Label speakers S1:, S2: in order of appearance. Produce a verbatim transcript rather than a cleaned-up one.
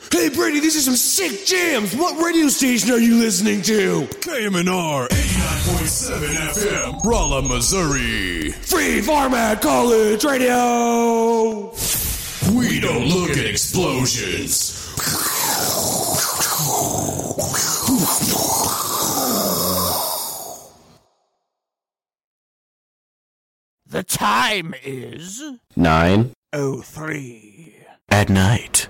S1: Hey, Brady, these are some sick jams. What radio station are you listening to?
S2: K M N R eighty-nine point seven F M, Rolla, Missouri.
S1: Free Format College Radio.
S2: We don't look at explosions.
S3: The time is
S4: Nine
S3: oh three
S4: at night.